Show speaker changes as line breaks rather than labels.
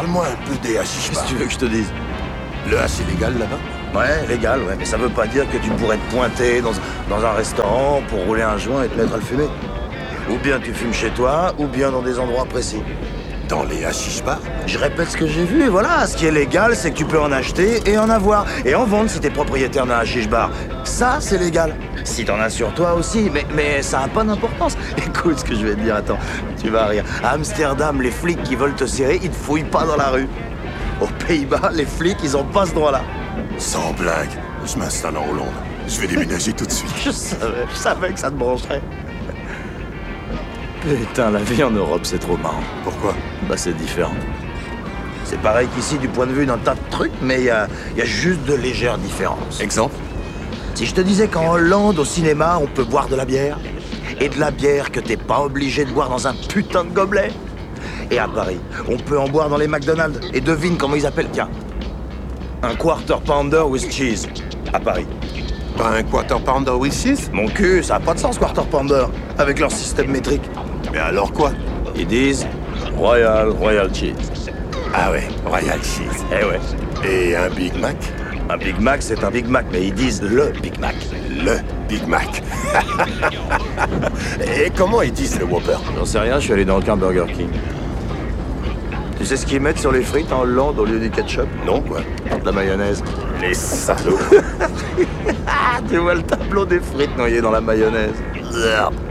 Parle-moi un peu des hashish
Qu'est-ce
bars.
que tu veux que je te dise?
Le hash est légal là-bas?
Ouais, légal, ouais, mais ça veut pas dire que tu pourrais te pointer dans un restaurant pour rouler un joint et te mettre à le fumer. Ou bien tu fumes chez toi, ou bien dans des endroits précis.
Dans les hashish bars?
Je répète ce que j'ai vu, et voilà. Ce qui est légal, c'est que tu peux en acheter et en avoir. Et en vendre si t'es propriétaire d'un hashish bar. Ça, c'est légal. Si t'en as sur toi aussi, mais ça a pas d'importance. Écoute ce que je vais te dire, attends, tu vas rire. À Amsterdam, les flics qui veulent te serrer, ils te fouillent pas dans la rue. Aux Pays-Bas, les flics, ils ont pas ce droit-là.
Sans blague, je m'installe en Hollande. Je vais déménager tout de suite.
Je savais que ça te brancherait. Putain, la vie en Europe, c'est trop marrant.
Pourquoi?
Bah, c'est différent. C'est pareil qu'ici du point de vue d'un tas de trucs, mais il y a juste de légères différences.
Exemple?
Si je te disais qu'en Hollande, au cinéma, on peut boire de la bière, et de la bière que t'es pas obligé de boire dans un putain de gobelet. Et à Paris, on peut en boire dans les McDonald's. Et devine comment ils appellent, tiens. Un quarter pounder with cheese. À Paris.
Pas un quarter pounder with cheese?
Mon cul, ça a pas de sens, quarter pounder, avec leur système métrique.
Mais alors quoi?
Ils disent Royal Cheese.
Ah ouais, Royal cheese.
Eh ouais.
Et un Big Mac?
Un Big Mac, c'est un Big Mac, mais ils disent le Big Mac.
Le Big Mac. Et comment ils disent le Whopper?
J'en sais rien, je suis allé dans aucun Burger King. Tu sais ce qu'ils mettent sur les frites en Hollande au lieu du ketchup?
Non, quoi.
De la mayonnaise.
Les salauds.
Ah, tu vois le tableau des frites noyées dans la mayonnaise.